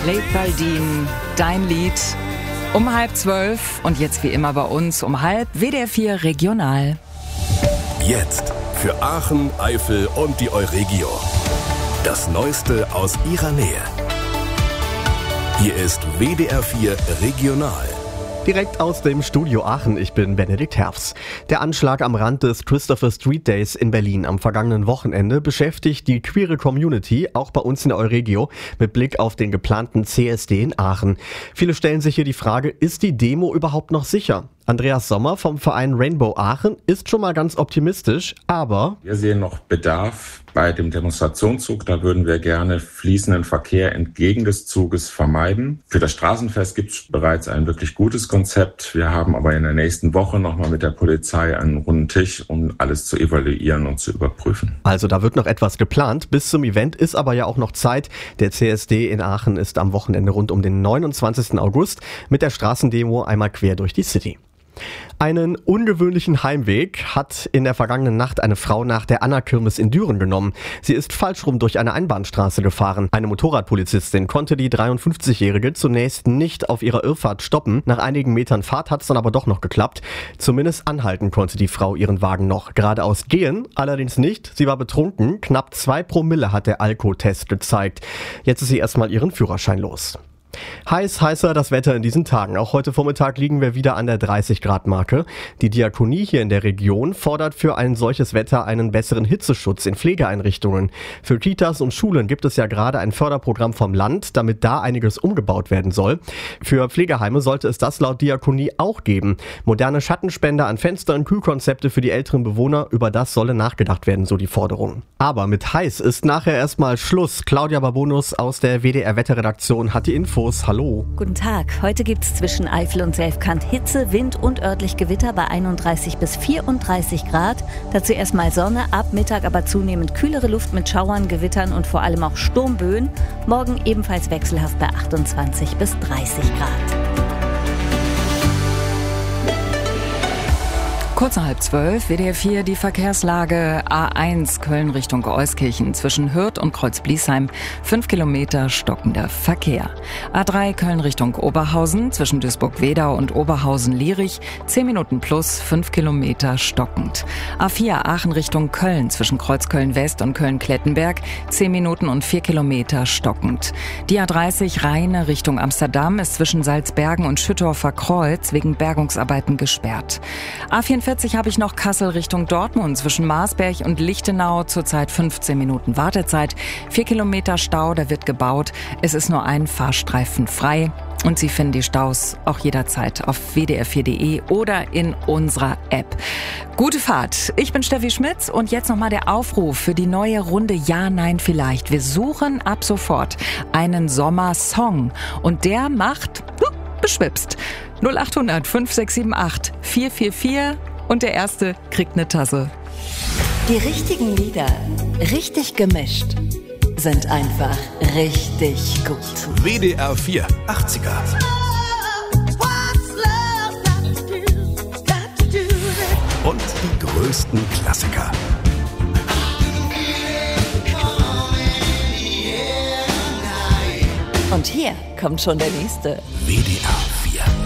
Leopoldine, dein Lied. Um 11:30 und jetzt wie immer bei uns um 12:30 WDR 4 Regional. Jetzt für Aachen, Eifel und die Euregio. Das Neueste aus ihrer Nähe. Hier ist WDR 4 Regional. Direkt aus dem Studio Aachen, ich bin Benedikt Herfs. Der Anschlag am Rand des Christopher Street Days in Berlin am vergangenen Wochenende beschäftigt die queere Community, auch bei uns in der Euregio, mit Blick auf den geplanten CSD in Aachen. Viele stellen sich hier die Frage, ist die Demo überhaupt noch sicher? Andreas Sommer vom Verein Rainbow Aachen ist schon mal ganz optimistisch, aber wir sehen noch Bedarf bei dem Demonstrationszug. Da würden wir gerne fließenden Verkehr entgegen des Zuges vermeiden. Für das Straßenfest gibt es bereits ein wirklich gutes Konzept. Wir haben aber in der nächsten Woche nochmal mit der Polizei einen runden Tisch, um alles zu evaluieren und zu überprüfen. Also da wird noch etwas geplant. Bis zum Event ist aber ja auch noch Zeit. Der CSD in Aachen ist am Wochenende rund um den 29. August mit der Straßendemo einmal quer durch die City. Einen ungewöhnlichen Heimweg hat in der vergangenen Nacht eine Frau nach der Anna-Kirmes in Düren genommen. Sie ist falsch rum durch eine Einbahnstraße gefahren. Eine Motorradpolizistin konnte die 53-Jährige zunächst nicht auf ihrer Irrfahrt stoppen. Nach einigen Metern Fahrt hat es dann aber doch noch geklappt. Zumindest anhalten konnte die Frau ihren Wagen noch. Geradeaus gehen allerdings nicht. Sie war betrunken. Knapp 2 Promille hat der Alkotest gezeigt. Jetzt ist sie erstmal ihren Führerschein los. Heißer das Wetter in diesen Tagen. Auch heute Vormittag liegen wir wieder an der 30-Grad-Marke. Die Diakonie hier in der Region fordert für ein solches Wetter einen besseren Hitzeschutz in Pflegeeinrichtungen. Für Kitas und Schulen gibt es ja gerade ein Förderprogramm vom Land, damit da einiges umgebaut werden soll. Für Pflegeheime sollte es das laut Diakonie auch geben. Moderne Schattenspender an Fenstern, Kühlkonzepte für die älteren Bewohner, über das solle nachgedacht werden, so die Forderung. Aber mit heiß ist nachher erstmal Schluss. Claudia Babonus aus der WDR-Wetterredaktion hat die Info. Hallo. Guten Tag. Heute gibt es zwischen Eifel und Selfkant Hitze, Wind und örtlich Gewitter bei 31 bis 34 Grad. Dazu erstmal Sonne, ab Mittag aber zunehmend kühlere Luft mit Schauern, Gewittern und vor allem auch Sturmböen. Morgen ebenfalls wechselhaft bei 28 bis 30 Grad. Kurz nach 11:30, WDR 4, die Verkehrslage A1 Köln Richtung Euskirchen zwischen Hürth und Kreuz-Bliesheim, 5 Kilometer stockender Verkehr. A3 Köln Richtung Oberhausen zwischen Duisburg-Wedau und Oberhausen-Lierich, 10 Minuten plus, 5 Kilometer stockend. A4 Aachen Richtung Köln zwischen Kreuzköln-West und Köln-Klettenberg, 10 Minuten und 4 Kilometer stockend. Die A30 Rheine Richtung Amsterdam ist zwischen Salzbergen und Schüttorfer Kreuz wegen Bergungsarbeiten gesperrt. A44 habe ich noch Kassel Richtung Dortmund zwischen Marsberg und Lichtenau, zurzeit 15 Minuten Wartezeit, 4 Kilometer Stau, da wird gebaut. Es ist nur ein Fahrstreifen frei. Und Sie finden die Staus auch jederzeit auf wdr4.de oder in unserer App. Gute Fahrt. Ich bin Steffi Schmitz und jetzt nochmal der Aufruf für die neue Runde Ja, Nein, Vielleicht. Wir suchen ab sofort einen Sommersong und der macht beschwipst. 0800 5678 444 und der Erste kriegt eine Tasse. Die richtigen Lieder, richtig gemischt, sind einfach richtig gut. WDR 4 80er. Und die größten Klassiker. Und hier kommt schon der nächste. WDR